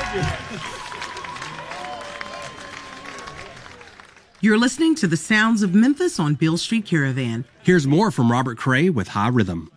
You're listening to the sounds of Memphis on Beale Street Caravan. Here's more from Robert Cray with High Rhythm.